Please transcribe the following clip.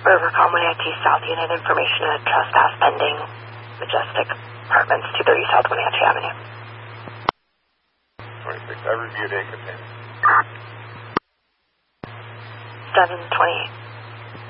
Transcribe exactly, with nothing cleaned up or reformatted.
Rivercom one I T South Unit information at trespass pending. Majestic Apartments, two thirty South Wenatchee Avenue. twenty-six, I reviewed a container. seven twenty-eight.